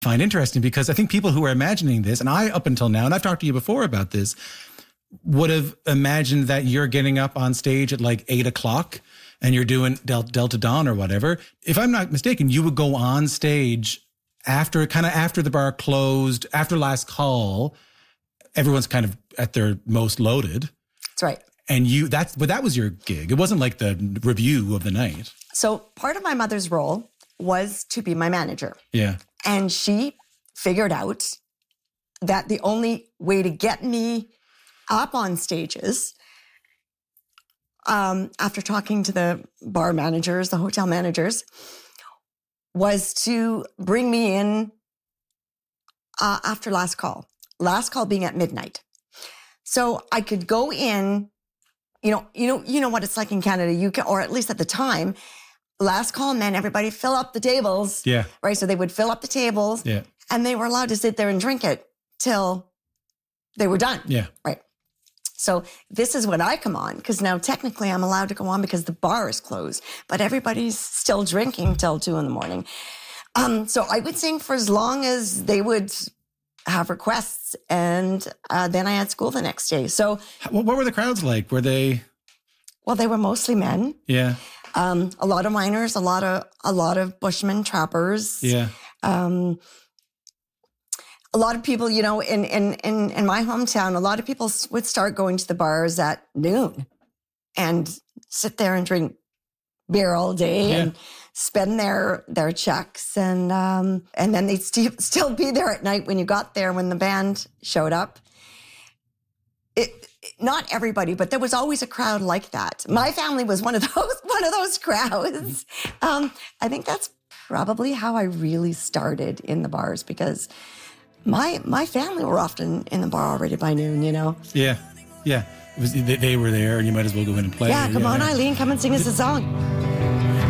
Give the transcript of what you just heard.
find interesting because I think people who are imagining this, and I up until now, and I've talked to you before about this, would have imagined that you're getting up on stage at like 8 o'clock and you're doing Delta Dawn or whatever. If I'm not mistaken, you would go on stage after the bar closed, after last call. Everyone's kind of at their most loaded. That's right. And that was your gig. It wasn't like the review of the night. So part of my mother's role was to be my manager. Yeah. And she figured out that the only way to get me up on stages, after talking to the bar managers, the hotel managers, was to bring me in after last call. Last call being at midnight. So I could go in, you know what it's like in Canada, or at least at the time, last call meant everybody fill up the tables. Yeah. Right. So they would fill up the tables. Yeah. And they were allowed to sit there and drink it till they were done. Yeah. Right. So this is when I come on, because now technically I'm allowed to go on because the bar is closed, but everybody's still drinking till 2 a.m. So I would sing for as long as they would have requests, and then I had school the next day. So what were the crowds like? Were they? Well, they were mostly men. Yeah. A lot of miners, a lot of bushmen, trappers. Yeah. A lot of people, in my hometown, a lot of people would start going to the bars at noon and sit there and drink beer all day and spend their checks. And then they'd still be there at night when you got there, when the band showed up. Not everybody, but there was always a crowd like that. My family was one of those crowds. I think that's probably how I really started in the bars, because my family were often in the bar already by noon, Yeah. Yeah. They were there and you might as well go in and play. Yeah, come on, Eileen, come and sing us a song.